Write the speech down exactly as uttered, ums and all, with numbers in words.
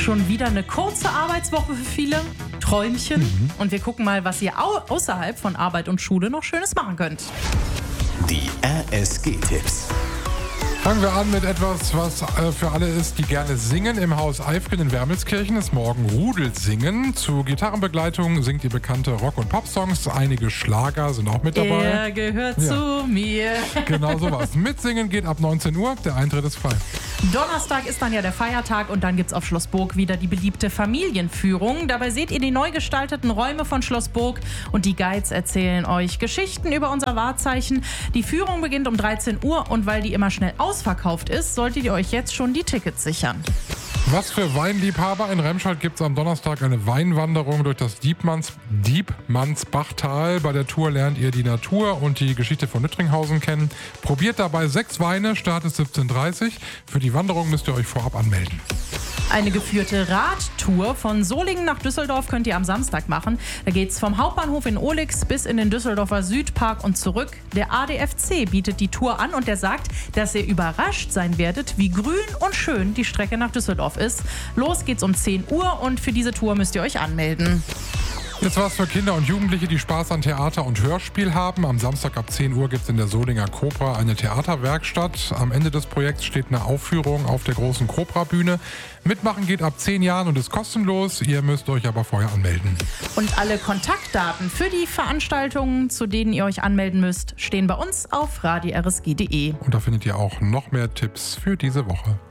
Schon wieder eine kurze Arbeitswoche für viele. Träumchen. Mhm. Und wir gucken mal, was ihr au- außerhalb von Arbeit und Schule noch Schönes machen könnt. Die R S G-Tipps. Fangen wir an mit etwas, was äh, für alle ist, die gerne singen. Im Haus Eifgen in Wermelskirchen ist morgen Rudelsingen. Zu Gitarrenbegleitung singt ihr bekannte Rock- und Pop-Songs. Einige Schlager sind auch mit dabei. Er gehört Ja. zu mir. Genau sowas. Mitsingen geht ab neunzehn Uhr. Der Eintritt ist frei. Donnerstag ist dann ja der Feiertag und dann gibt's auf Schloss Burg wieder die beliebte Familienführung. Dabei seht ihr die neu gestalteten Räume von Schloss Burg und die Guides erzählen euch Geschichten über unser Wahrzeichen. Die Führung beginnt um dreizehn Uhr und weil die immer schnell ausverkauft ist, solltet ihr euch jetzt schon die Tickets sichern. Was für Weinliebhaber, in Remscheid gibt es am Donnerstag eine Weinwanderung durch das Diebmanns, Diebmannsbachtal. Bei der Tour lernt ihr die Natur und die Geschichte von Nüttringhausen kennen. Probiert dabei sechs Weine, Start ist siebzehn Uhr dreißig. Für die Wanderung müsst ihr euch vorab anmelden. Eine geführte Radtour von Solingen nach Düsseldorf könnt ihr am Samstag machen. Da geht's vom Hauptbahnhof in Ohlix bis in den Düsseldorfer Südpark und zurück. Der A D F C bietet die Tour an und der sagt, dass ihr überrascht sein werdet, wie grün und schön die Strecke nach Düsseldorf ist. Los geht's um zehn Uhr und für diese Tour müsst ihr euch anmelden. Jetzt was für Kinder und Jugendliche, die Spaß an Theater und Hörspiel haben. Am Samstag ab zehn Uhr gibt es in der Solinger Cobra eine Theaterwerkstatt. Am Ende des Projekts steht eine Aufführung auf der großen Cobra-Bühne. Mitmachen geht ab zehn Jahren und ist kostenlos. Ihr müsst euch aber vorher anmelden. Und alle Kontaktdaten für die Veranstaltungen, zu denen ihr euch anmelden müsst, stehen bei uns auf radio r s g punkt d e. Und da findet ihr auch noch mehr Tipps für diese Woche.